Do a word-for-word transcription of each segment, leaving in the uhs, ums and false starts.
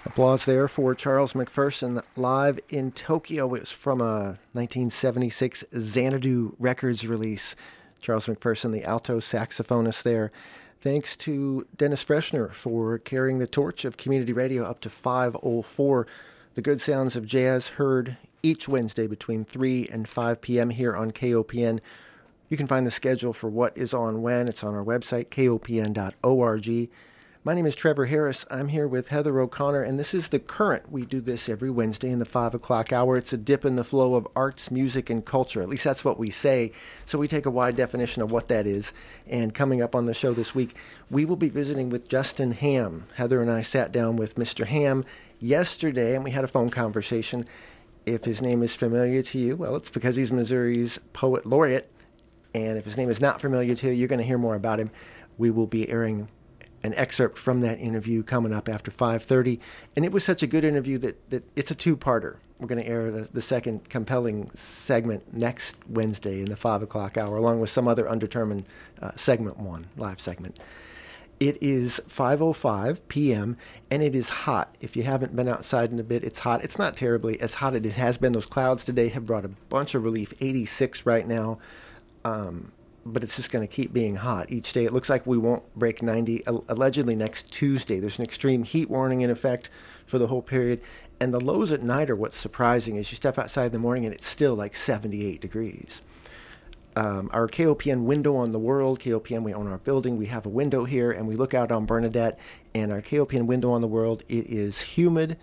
Applause there for Charles McPherson live in Tokyo. It was from a nineteen seventy-six Xanadu Records release. Charles McPherson, the alto saxophonist there. Thanks to Dennis Freshner for carrying the torch of community radio up to five oh four. The good sounds of jazz heard each Wednesday between three and five p.m. here on K O P N. You can find the schedule for what is on when. It's on our website, K O P N dot org. My name is Trevor Harris. I'm here with Heather O'Connor, and this is The Current. We do this every Wednesday in the five o'clock hour. It's a dip in the flow of arts, music, and culture. At least that's what we say. So we take a wide definition of what that is. And coming up on the show this week, we will be visiting with Justin Hamm. Heather and I sat down with Mister Hamm yesterday, and we had a phone conversation. If his name is familiar to you, well, it's because he's Missouri's poet laureate. And if his name is not familiar to you, you're going to hear more about him. We will be airing an excerpt from that interview coming up after five thirty. And it was such a good interview that, that it's a two-parter. We're going to air the, the second compelling segment next Wednesday in the five o'clock hour, along with some other undetermined uh, segment one, live segment. It is five oh five p.m., and it is hot. If you haven't been outside in a bit, it's hot. It's not terribly as hot as it has been. Those clouds today have brought a bunch of relief, eighty-six right now. Um... But it's just going to keep being hot each day. It looks like we won't break ninety, allegedly next Tuesday. There's an extreme heat warning in effect for the whole period. And the lows at night are what's surprising is you step outside in the morning and it's still like seventy-eight degrees. Um, our K O P N window on the world, K O P N, we own our building. We have a window here and we look out on Bernadette. And our K O P N window on the world, it is humid.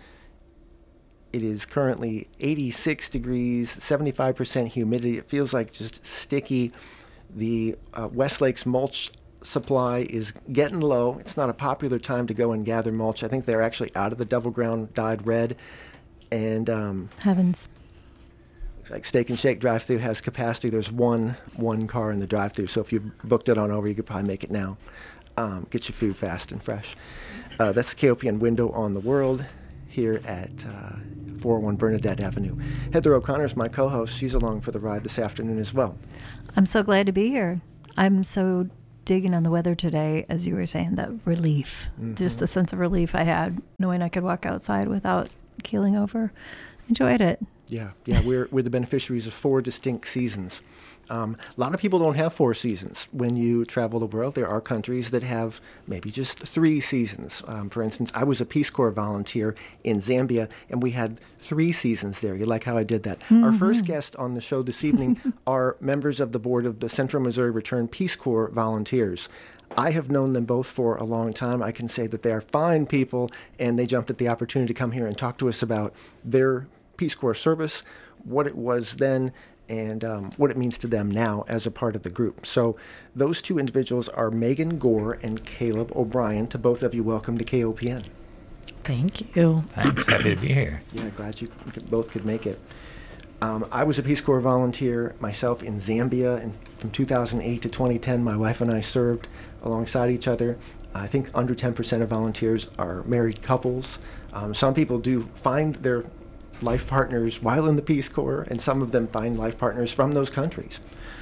It is currently eighty-six degrees, seventy-five percent humidity. It feels like just sticky. The uh, Westlake's mulch supply is getting low. It's not a popular time to go and gather mulch. I think they're actually out of the double ground dyed red. And um, heavens. Looks like Steak and Shake drive-thru has capacity. There's one one car in the drive-thru. So if you booked it on over, you could probably make it now. Um, get your food fast and fresh. Uh, that's the K O P N window on the world here at uh, four oh one Bernadette Avenue. Heather O'Connor is my co-host. She's along for the ride this afternoon as well. I'm so glad to be here. I'm so digging on the weather today, as you were saying, that relief, mm-hmm. just the sense of relief I had knowing I could walk outside without keeling over. Enjoyed it. Yeah, yeah, we're we're the beneficiaries of four distinct seasons. Um, a lot of people don't have four seasons. When you travel the world, there are countries that have maybe just three seasons. Um, for instance, I was a Peace Corps volunteer in Zambia, and we had three seasons there. You like how I did that? Mm-hmm. Our first guest on the show this evening are members of the board of the Central Missouri Return Peace Corps Volunteers. I have known them both for a long time. I can say that they are fine people, and they jumped at the opportunity to come here and talk to us about their Peace Corps service, what it was then, and um, what it means to them now as a part of the group. So those two individuals are Megan Gore and Caleb O'Brien. To both of you, welcome to K O P N. Thank you. Thanks. Happy to be here. Yeah, glad you could, both could make it. Um, I was a Peace Corps volunteer myself in Zambia, and from two thousand eight to twenty ten, my wife and I served alongside each other. I think under ten percent of volunteers are married couples. Um, some people do find their life partners while in the Peace Corps, and some of them find life partners from those countries.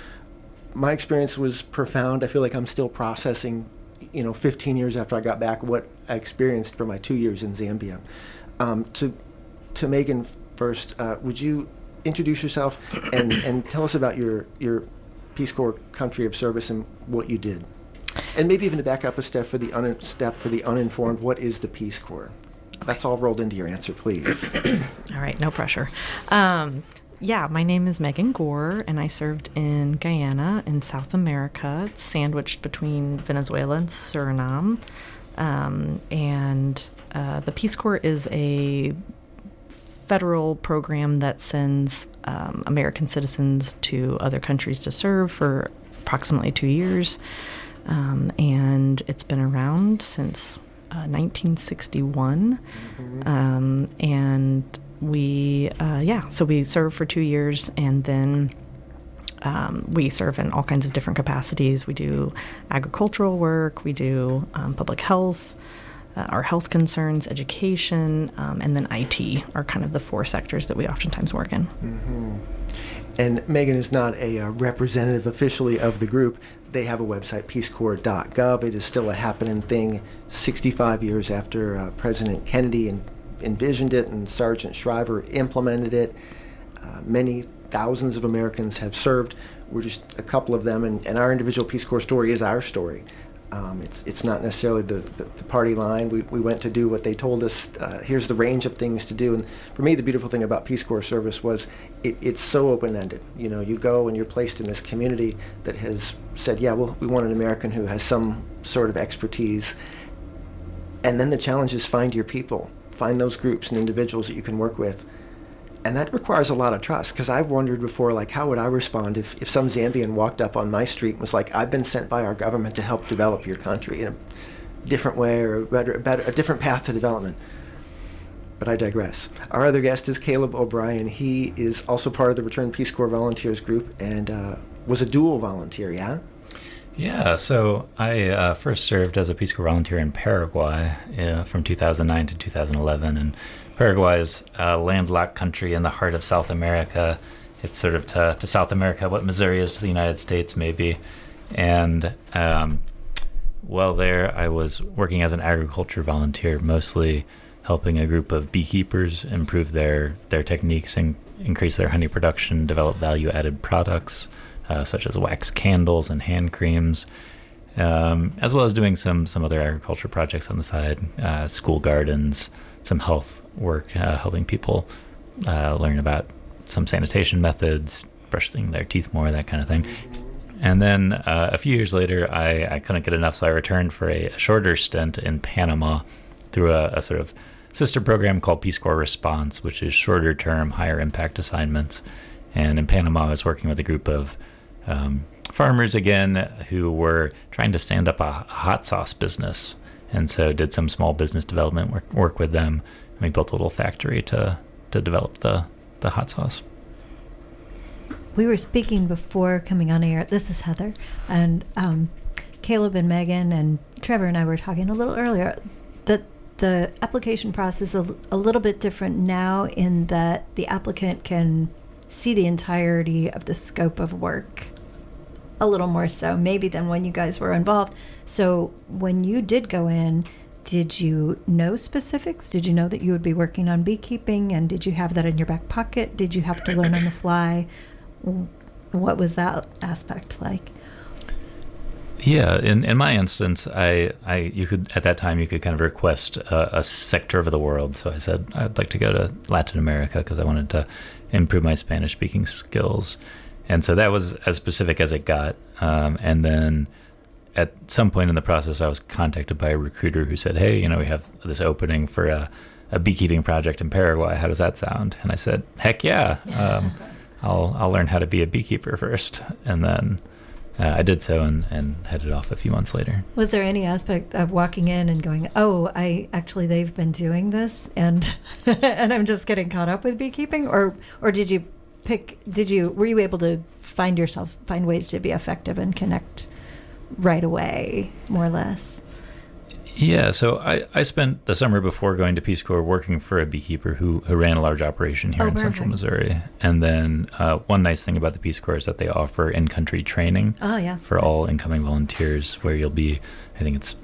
My experience was profound. I feel like I'm still processing, you know, fifteen years after I got back, what I experienced for my two years in Zambia. Um, to to Megan first, uh, would you introduce yourself and, and tell us about your, your Peace Corps country of service and what you did? And maybe even to back up a step for the un- step for the uninformed, what is the Peace Corps? That's all rolled into your answer, please. All right, no pressure. Um, yeah, my name is Megan Gore, and I served in Guyana in South America. It's sandwiched between Venezuela and Suriname. Um, and uh, the Peace Corps is a federal program that sends um, American citizens to other countries to serve for approximately two years. Um, and it's been around since Uh, nineteen sixty-one, mm-hmm. um, and we, uh, yeah, so we serve for two years, and then um, we serve in all kinds of different capacities. We do agricultural work, we do um, public health, uh, our health concerns, education, um, and then I T are kind of the four sectors that we oftentimes work in. Mm-hmm. And Megan is not a uh, representative officially of the group. They have a website, peace corps dot gov. It is still a happening thing sixty-five years after uh, President Kennedy and envisioned it, and Sergeant Shriver implemented it. Uh, many thousands of Americans have served. We're just a couple of them, and, and our individual Peace Corps story is our story. Um, it's it's not necessarily the, the, the party line. We, we went to do what they told us. Uh, here's the range of things to do. And for me, the beautiful thing about Peace Corps service was it, it's so open-ended. You know, you go and you're placed in this community that has said, yeah, well, we want an American who has some sort of expertise. And then the challenge is find your people, find those groups and individuals that you can work with. And that requires a lot of trust, because I've wondered before, like, how would I respond if, if some Zambian walked up on my street and was like, I've been sent by our government to help develop your country in a different way, or a, better, a, better, a different path to development. But I digress. Our other guest is Caleb O'Brien. He is also part of the Returned Peace Corps Volunteers group and uh, was a dual volunteer, yeah? Yeah, so I uh, first served as a Peace Corps volunteer in Paraguay uh, from two thousand nine to two thousand eleven, and Paraguay is a landlocked country in the heart of South America. It's sort of to, to South America what Missouri is to the United States, maybe. And um, while there, I was working as an agriculture volunteer, mostly helping a group of beekeepers improve their, their techniques and increase their honey production, develop value-added products, uh, such as wax candles and hand creams, um, as well as doing some, some other agriculture projects on the side, uh, school gardens, some health work, uh, helping people uh, learn about some sanitation methods, brushing their teeth more, that kind of thing. And then uh, a few years later, I, I couldn't get enough, so I returned for a, a shorter stint in Panama through a, a sort of sister program called Peace Corps Response, which is shorter term, higher impact assignments. And in Panama, I was working with a group of um, farmers again who were trying to stand up a hot sauce business. And so did some small business development work, work with them. And we built a little factory to, to develop the, the hot sauce. We were speaking before coming on air. This is Heather. And um, Caleb and Megan and Trevor and I were talking a little earlier that the application process is a, a little bit different now in that the applicant can see the entirety of the scope of work a little more so maybe than when you guys were involved. So when you did go in, did you know specifics? Did you know that you would be working on beekeeping, and did you have that in your back pocket? Did you have to learn on the fly? What was that aspect like? Yeah, in, in my instance, I, I you could at that time you could kind of request a, a sector of the world. So I said I'd like to go to Latin America because I wanted to improve my Spanish speaking skills, and so that was as specific as it got. Um, and then at some point in the process, I was contacted by a recruiter who said, "Hey, you know, we have this opening for a, a beekeeping project in Paraguay. How does that sound?" And I said, "Heck yeah! Um, I'll I'll learn how to be a beekeeper first, and then." Uh, I did so and, and headed off a few months later. Was there any aspect of walking in and going, oh, I actually, they've been doing this and and I'm just getting caught up with beekeeping? Or or did you pick, did you, were you able to find yourself, find ways to be effective and connect right away, more or less? Yeah, so I, I spent the summer before going to Peace Corps working for a beekeeper who, who ran a large operation here oh, in perfect. central Missouri. And then uh, one nice thing about the Peace Corps is that they offer in-country training oh, yeah. for all incoming volunteers, where you'll be, I think it's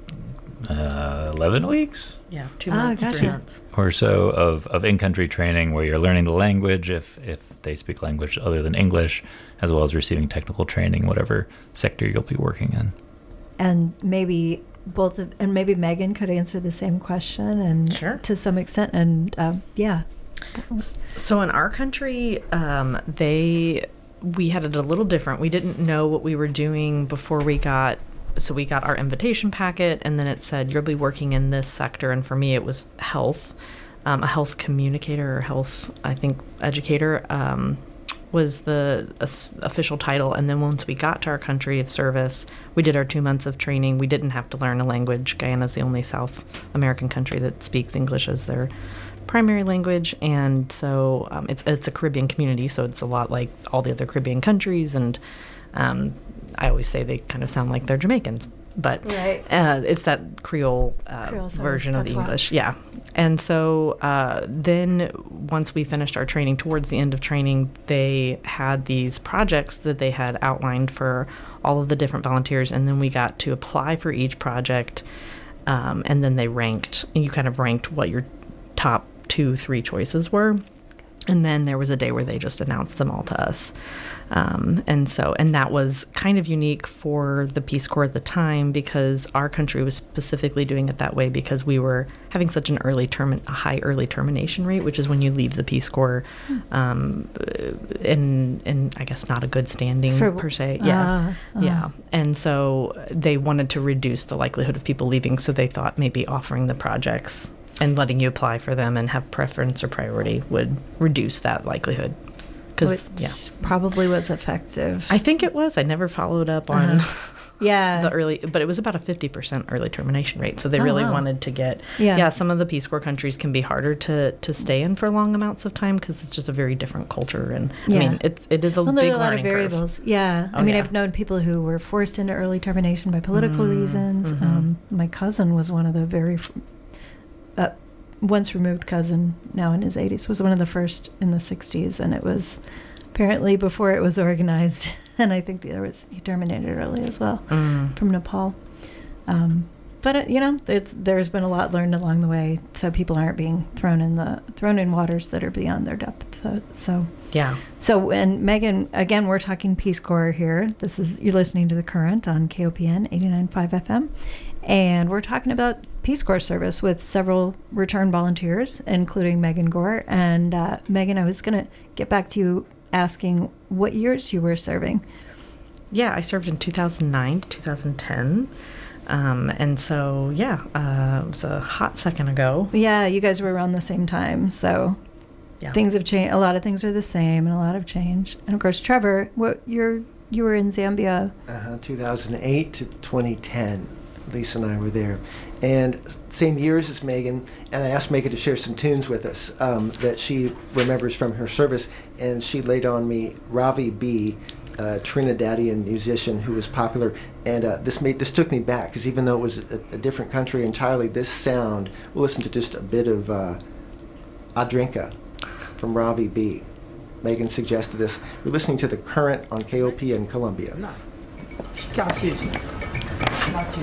uh, eleven weeks? Yeah, two Oh, months, gotcha. three months. Or so of, of in-country training where you're learning the language if, if they speak language other than English, as well as receiving technical training, whatever sector you'll be working in. And maybe both of, and maybe Megan could answer the same question and Sure. to some extent. And um, yeah. So in our country, um, they we had it a little different. We didn't know what we were doing before we got. So we got our invitation packet, and then it said you'll be working in this sector. And for me, it was health, um, a health communicator or health, I think, educator. Um, was the uh, official title. And then once we got to our country of service, we did our two months of training. We didn't have to learn a language. Guyana's the only South American country that speaks English as their primary language. And so um, it's it's a Caribbean community, so it's a lot like all the other Caribbean countries. And um, I always say they kind of sound like they're Jamaicans. But Right. uh, it's that Creole, uh, Creole, so version of the patois. English. Yeah. And so uh, then once we finished our training, towards the end of training, they had these projects that they had outlined for all of the different volunteers. And then we got to apply for each project. Um, and then they ranked, and you kind of ranked what your top two, three choices were. And then there was a day where they just announced them all to us. Um, and so, and that was kind of unique for the Peace Corps at the time, because our country was specifically doing it that way because we were having such an early term, a high early termination rate, which is when you leave the Peace Corps, um, in, in, I guess, not a good standing For, per se. Yeah. Uh, uh. Yeah. And so they wanted to reduce the likelihood of people leaving. So they thought maybe offering the projects and letting you apply for them and have preference or priority would reduce that likelihood. Which yeah, probably was effective. I think it was. I never followed up on uh-huh. yeah the early, but it was about a fifty percent early termination rate. So they oh, really wow. wanted to get, yeah. yeah, some of the Peace Corps countries can be harder to, to stay in for long amounts of time because it's just a very different culture. And yeah. I mean, it, it is a well, big there are a lot of learning variables. curve. Yeah. Oh, I mean, yeah. I've known people who were forced into early termination by political Mm, reasons. mm-hmm. Um, my cousin was one of the very, uh, once removed cousin, now in his eighties, was one of the first in the sixties. And it was apparently before it was organized. And I think there was, he terminated early as well Mm. from Nepal. Um, but, uh, you know, it's, there's been a lot learned along the way. So people aren't being thrown in the, thrown in waters that are beyond their depth. Uh, so, Yeah. So, and Megan, again, we're talking Peace Corps here. This is, you're listening to The Current on K O P N eighty-nine point five F M. And we're talking about Peace Corps service with several return volunteers, including Megan Gore. And uh, Megan, I was going to get back to you asking what years you were serving. Yeah, I served in two thousand nine to two thousand ten. Um, and so, yeah, uh, it was a hot second ago. Yeah, you guys were around the same time. So Yeah. things have changed. A lot of things are the same and a lot have changed. And of course, Trevor, what you're, you were in Zambia. Uh-huh, two thousand eight to twenty ten. Lisa and I were there. And same years as Megan, and I asked Megan to share some tunes with us um, that she remembers from her service, and she laid on me Ravi B., a Trinidadian musician who was popular, and uh, this made this took me back, because even though it was a, a different country entirely, this sound, we'll listen to just a bit of uh, Adrinka from Ravi B. Megan suggested this. We're listening to The Current on K O P in Columbia. Got you. Got you.